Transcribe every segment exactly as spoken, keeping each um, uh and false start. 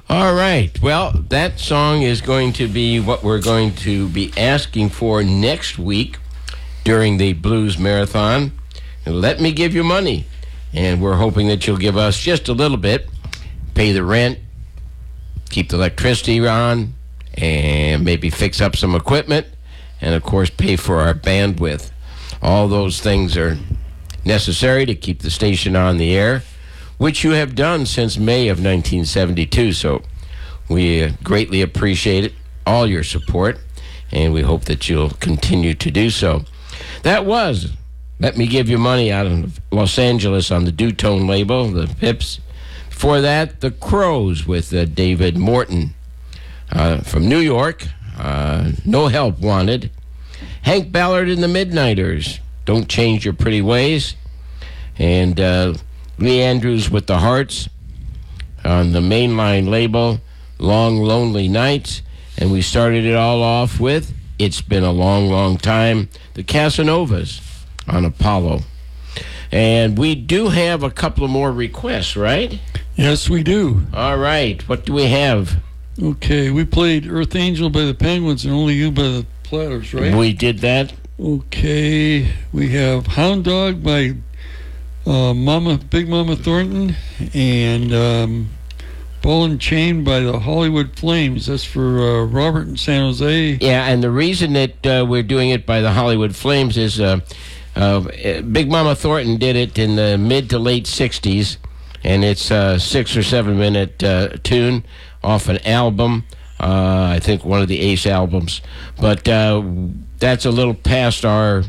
All right. Well, that song is going to be what we're going to be asking for next week during the Blues Marathon. Let me give you money. And we're hoping that you'll give us just a little bit, pay the rent, keep the electricity on, and maybe fix up some equipment, and, of course, pay for our bandwidth. All those things are necessary to keep the station on the air, which you have done since May of nineteen seventy-two. So we uh, greatly appreciate it, all your support, and we hope that you'll continue to do so. That was Let Me Give You Money out of Los Angeles on the Dutone label, the Pips. Before that, the Crows with uh, David Morton. Uh, from New York, uh, No Help Wanted. Hank Ballard and the Midnighters, Don't Change Your Pretty Ways. And uh, Lee Andrews with the Hearts on the Mainline label, Long Lonely Nights. And we started it all off with It's Been a Long, Long Time, the Casanovas on Apollo. And we do have a couple of more requests, right? Yes, we do. All right. What do we have? Okay, we played Earth Angel by the Penguins and Only You by the Platters, right? We did that. Okay, we have Hound Dog by uh, Mama, Big Mama Thornton, and um, Ball and Chain by the Hollywood Flames. That's for uh, Robert in San Jose. Yeah, and the reason that uh, we're doing it by the Hollywood Flames is uh, uh, Big Mama Thornton did it in the mid to late sixties, and it's a six or seven minute uh, tune off an album. Uh, I think one of the Ace albums. But uh, that's a little past our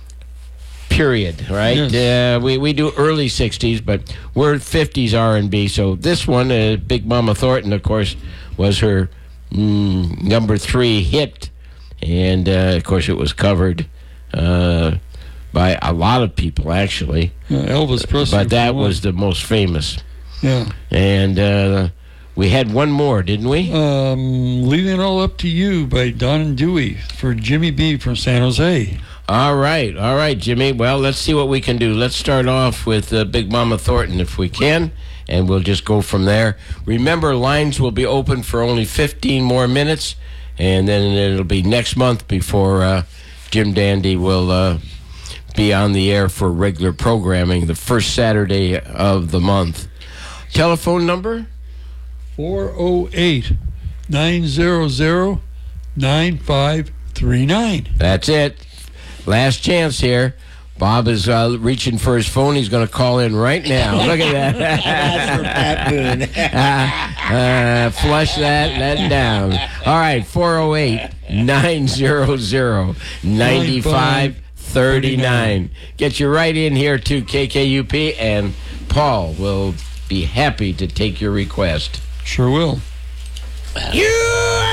period, right? Yes. Uh, we, we do early sixties, but we're fifties R and B. So this one, uh, Big Mama Thornton, of course, was her mm, number three hit. And, uh, of course, it was covered uh, by a lot of people, actually. Uh, Elvis Presley. But that was the most famous. Yeah. And uh, we had one more, didn't we? Um, Leaving It All Up to You by Don and Dewey for Jimmy B from San Jose. All right, all right, Jimmy. Well, let's see what we can do. Let's start off with uh, Big Mama Thornton if we can, and we'll just go from there. Remember, lines will be open for only fifteen more minutes, and then it'll be next month before uh, Jim Dandy will uh, be on the air for regular programming the first Saturday of the month. Telephone number? four oh eight, nine hundred, nine five three nine. That's it. Last chance here. Bob is uh, reaching for his phone. He's going to call in right now. Look at that. That's for Pat Boone. uh, uh, flush that, that down. All right, four oh eight, nine hundred, nine five three nine. Get you right in here to K K U P, and Paul will be happy to take your request. Sure will. You